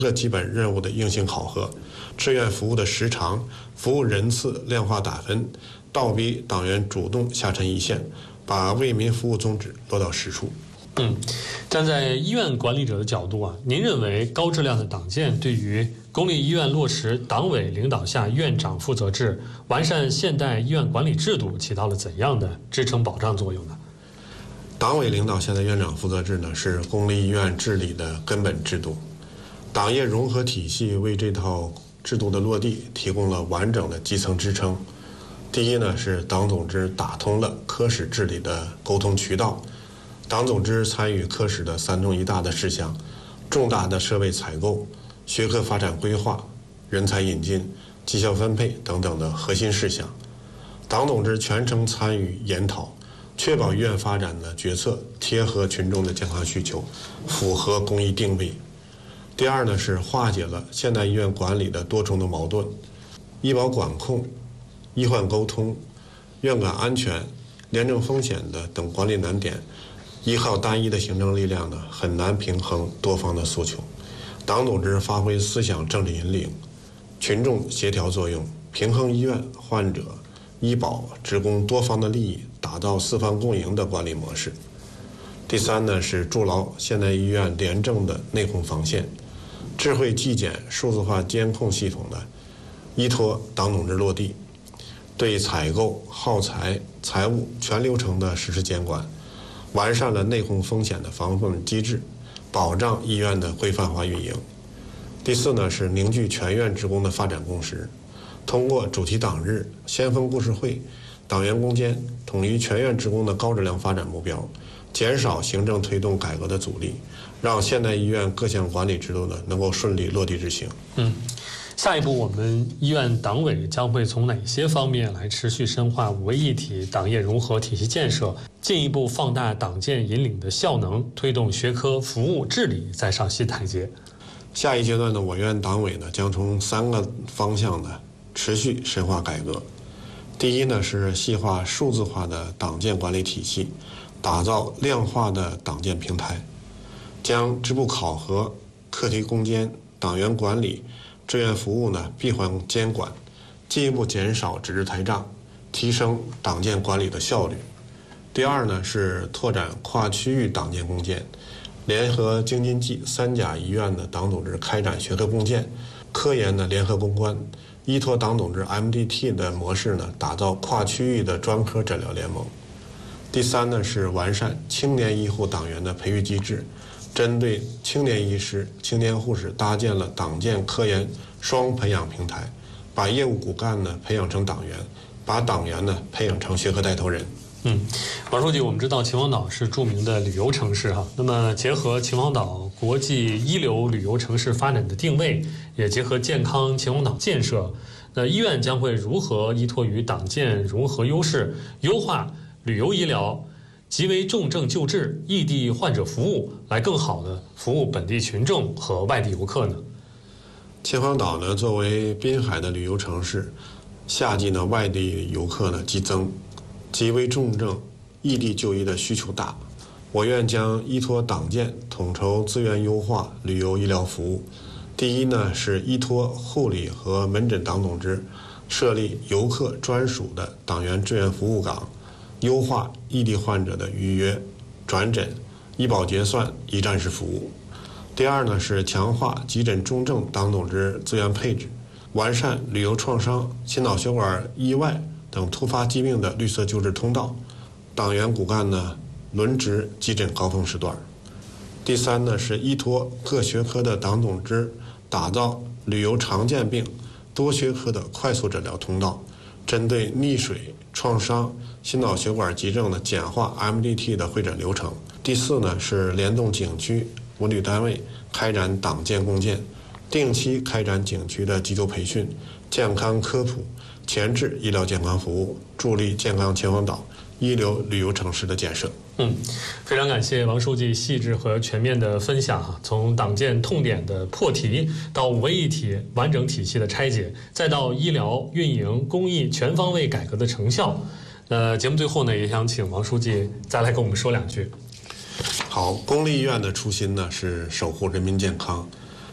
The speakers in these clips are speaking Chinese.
个基本任务的硬性考核，志愿服务的时长、服务人次量化打分，倒逼党员主动下沉一线，把为民服务宗旨落到实处。 站在医院管理者的角度您认为高质量的党建对于公立医院落实党委领导下院长负责制、完善现代医院管理制度起到了怎样的支撑保障作用呢？ 党委领导下的院长负责制呢，是公立医院治理的根本制度。党业融合体系为这套制度的落地提供了完整的基层支撑。第一呢，是党总支打通了科室治理的沟通渠道。党总支参与科室的3重1大的事项，重大的设备采购、学科发展规划、人才引进、绩效分配等等的核心事项。党总支全程参与研讨，确保医院发展的决策贴合群众的健康需求，符合公益定位。第二呢，是化解了现代医院管理的多重的矛盾，医保管控、医患沟通、院管安全、廉政风险的等管理难点，依靠单一的行政力量呢，很难平衡多方的诉求。党总支发挥思想政治引领、群众协调作用，平衡医院、患者、医保、职工多方的利益，打造4方共赢的管理模式。第三呢，是筑牢现代医院廉政的内控防线，智慧纪检、数字化监控系统的依托党总支落地，对采购、耗材、财务全流程的实施监管，完善了内控风险的防范机制，保障医院的规范化运营。第四呢，是凝聚全院职工的发展共识，通过主题党日、先锋故事会、党员攻坚，统一全院职工的高质量发展目标，减少行政推动改革的阻力，让现代医院各项管理制度呢能够顺利落地执行。 下一步我们医院党委将会从哪些方面来持续深化五位一体党业融合体系建设，进一步放大党建引领的效能，推动学科服务治理再上新台阶？ 下一阶段的我院党委呢将从3个方向呢持续深化改革。第一呢，是细化数字化的党建管理体系，打造量化的党建平台，将支部考核、课题攻坚、党员管理、志愿服务呢闭环监管，进一步减少纸质台账，提升党建管理的效率。第二呢，是拓展跨区域党建共建，联合京津冀3甲医院的党总支开展学科共建、科研的联合攻关，依托党总支 MDT 的模式呢，打造跨区域的专科诊疗联盟。第三呢，是完善青年医护党员的培育机制，针对青年医师、青年护士搭建了党建科研双培养平台，把业务骨干呢培养成党员，把党员呢培养成学科带头人。 王书记，我们知道秦皇岛是著名的旅游城市那么结合秦皇岛国际一流旅游城市发展的定位，也结合健康秦皇岛建设，那医院将会如何依托于党建融合优势，优化旅游医疗、即为重症救治、异地患者服务，来更好的服务本地群众和外地游客呢？ 秦皇岛呢作为滨海的旅游城市，夏季呢外地游客呢激增，即为重症、异地就医的需求大。我院将依托党建统筹资源优化旅游医疗服务。第一呢，是依托护理和门诊党总支，设立游客专属的党员志愿服务岗，优化异地患者的预约、转诊、医保结算一站式服务。第二呢，是强化急诊重症党总支资源配置，完善旅游创伤、心脑血管意外等突发疾病的绿色救治通道，党员骨干呢轮值急诊高峰时段。第三呢，是依托各学科的党总支，打造旅游常见病多学科的快速诊疗通道，针对溺水、创伤、心脑血管急症的简化 MDT 的会诊流程。第四呢，是联动景区文旅单位开展党建共建，定期开展景区的急救培训、健康科普、前置医疗健康服务，助力健康秦皇岛一流旅游城市的建设。 非常感谢王书记细致和全面的分享从党建痛点的破题到五位一体完整体系的拆解，再到医疗、运营、公益全方位改革的成效。节目最后呢，也想请王书记再来跟我们说两句。 好，公立医院的初心呢是守护人民健康，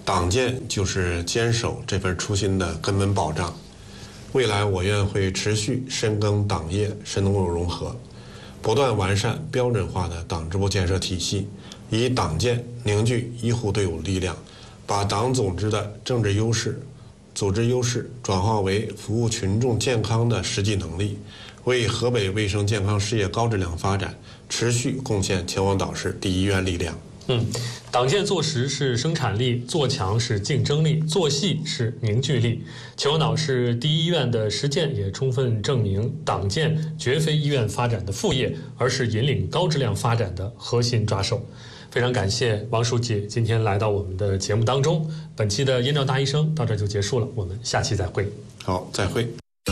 党建就是坚守这份初心的根本保障。未来我院会持续深耕党业深入融合，不断完善标准化的党支部建设体系，以党建凝聚医护队伍力量，把党组织的政治优势、组织优势转化为服务群众健康的实际能力，为河北卫生健康事业高质量发展持续贡献秦皇岛市第一医院力量。 党建做实是生产力，做强是竞争力，做细是凝聚力。秦皇岛市第一医院的实践也充分证明，党建绝非医院发展的副业，而是引领高质量发展的核心抓手。非常感谢王书记今天来到我们的节目当中。本期的燕赵大医生到这就结束了，我们下期再会。 好，再会。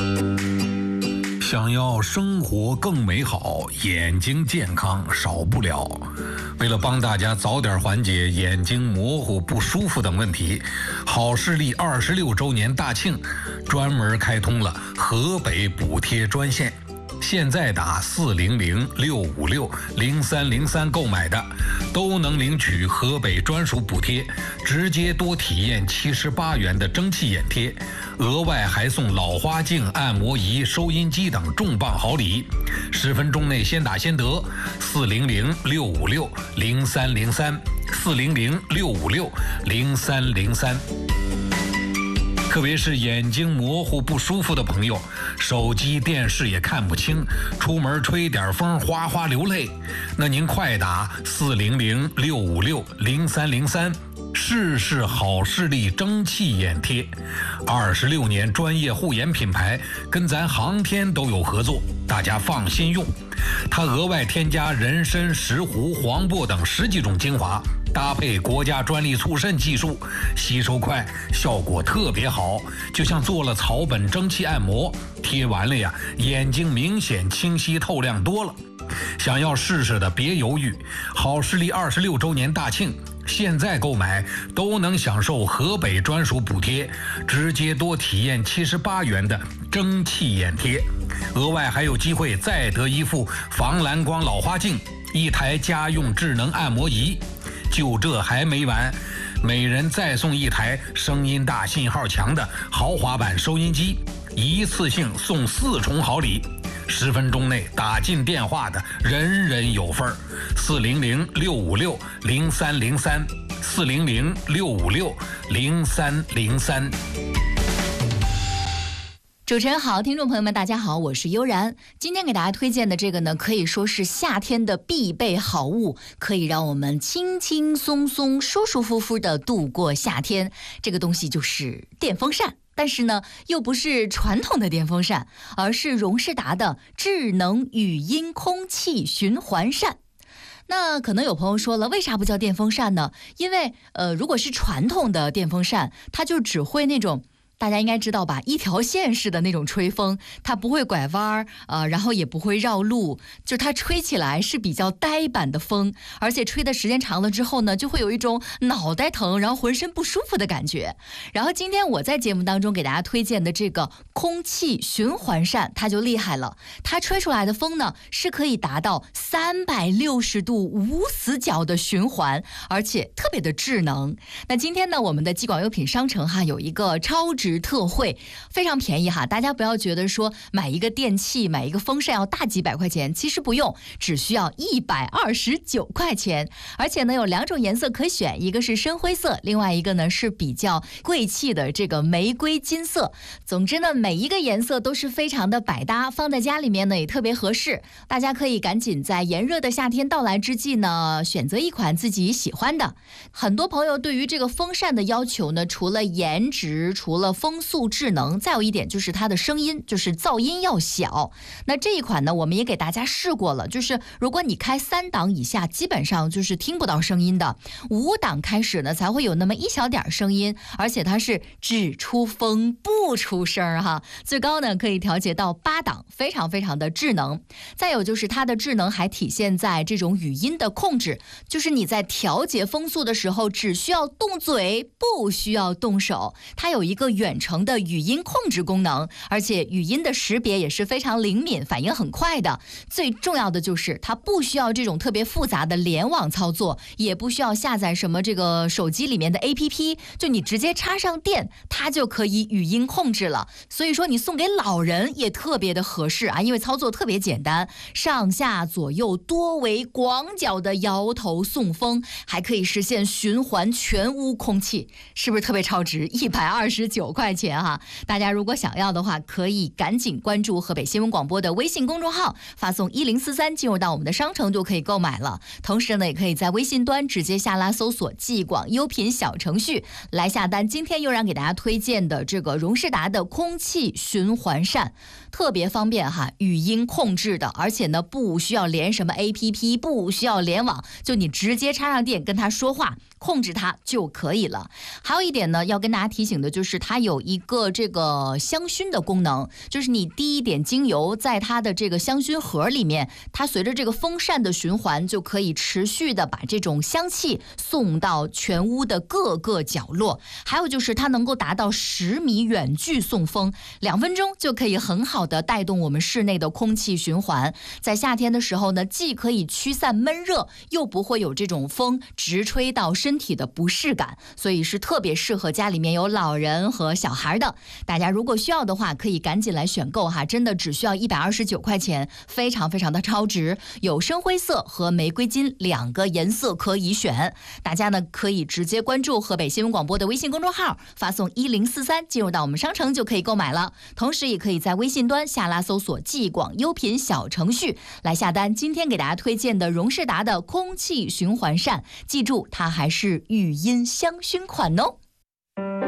想要生活更美好，眼睛健康少不了。为了帮大家早点缓解眼睛模糊、不舒服等问题，好视力26周年大庆专门开通了河北补贴专线。现在打400-656-0303购买的，都能领取河北专属补贴，直接多体验78元的蒸汽眼贴，额外还送老花镜、按摩仪、收音机等重磅好礼。10分钟内先打先得，400-656-0303，400-656-0303。特别是眼睛模糊不舒服的朋友，手机电视也看不清，出门吹点风哗哗流泪，那您快打400-656-0303，试试好视力蒸汽眼贴。26年专业护眼品牌，跟咱航天都有合作，大家放心用。它额外添加人参、石斛、黄柏等10几种精华，搭配国家专利促渗技术，吸收快，效果特别好，就像做了草本蒸汽按摩，贴完了呀，眼睛明显清晰透亮多了。想要试试的别犹豫，好视力26周年大庆，现在购买都能享受河北专属补贴，直接多体验78元的蒸汽眼贴，额外还有机会再得一副防蓝光老花镜，1台家用智能按摩仪。就这还没完，每人再送1台声音大、信号强的豪华版收音机，一次性送4重好礼。10分钟内打进电话的人人有份儿。400-656-0303，400-656-0303。 主持人好，听众朋友们大家好，我是悠然。今天给大家推荐的这个呢，可以说是夏天的必备好物，可以让我们轻轻松松、舒舒服服的度过夏天。这个东西就是电风扇。但是呢，又不是传统的电风扇，而是荣仕达的智能语音空气循环扇。那可能有朋友说了，为啥不叫电风扇呢？因为如果是传统的电风扇，它就只会那种，大家应该知道吧，一条线式的那种吹风，它不会拐弯然后也不会绕路，就它吹起来是比较呆板的风，而且吹的时间长了之后呢，就会有一种脑袋疼，然后浑身不舒服的感觉。然后今天我在节目当中给大家推荐的这个空气循环扇，它就厉害了，它吹出来的风呢是可以达到360度无死角的循环，而且特别的智能。那今天呢，我们的纪广优品商城有一个超值特惠，非常便宜大家不要觉得说买一个电器买一个风扇要大几百块钱，其实不用，只需要129块钱。而且呢有2种颜色可选，一个是深灰色，另外一个呢是比较贵气的这个玫瑰金色。总之呢每一个颜色都是非常的百搭，放在家里面呢也特别合适。大家可以赶紧在炎热的夏天到来之际呢，选择一款自己喜欢的。很多朋友对于这个风扇的要求呢，除了颜值，除了风速智能，再有一点就是它的声音，就是噪音要小。那这一款呢我们也给大家试过了，就是如果你开3档以下基本上就是听不到声音的，5档开始呢才会有那么一小点声音，而且它是只出风不出声最高呢可以调节到8档，非常非常的智能。再有就是它的智能还体现在这种语音的控制，就是你在调节风速的时候只需要动嘴，不需要动手。它有一个远远程的语音控制功能，而且语音的识别也是非常灵敏，反应很快的。最重要的就是它不需要这种特别复杂的联网操作，也不需要下载什么这个手机里面的 APP， 就你直接插上电，它就可以语音控制了。所以说你送给老人也特别的合适啊，因为操作特别简单，上下左右多维广角的摇头送风，还可以实现循环全屋空气，是不是特别超值？129块钱哈！大家如果想要的话，可以赶紧关注河北新闻广播的微信公众号，发送1043进入到我们的商城就可以购买了。同时呢，也可以在微信端直接下拉搜索既广优品小程序来下单。今天又让给大家推荐的这个荣仕达的空气循环扇，特别方便哈，语音控制的，而且呢不需要连什么 APP， 不需要联网，就你直接插上电跟它说话，控制它就可以了。还有一点呢，要跟大家提醒的就是它有一个这个香薰的功能，就是你滴一点精油在它的这个香薰盒里面，它随着这个风扇的循环就可以持续的把这种香气送到全屋的各个角落。还有就是它能够达到10米远距送风，2分钟就可以很好的带动我们室内的空气循环。在夏天的时候呢，既可以驱散闷热，又不会有这种风直吹到身体的不适感，所以是特别适合家里面有老人和小孩的。大家如果需要的话，可以赶紧来选购哈，真的只需要129块钱，非常非常的超值。有深灰色和玫瑰金2个颜色可以选，大家呢可以直接关注河北新闻广播的微信公众号，发送1043进入到我们商城就可以购买了。同时也可以在微信端下拉搜索既广优品小程序来下单。今天给大家推荐的荣仕达的空气循环扇，记住它还是语音香薰款哦。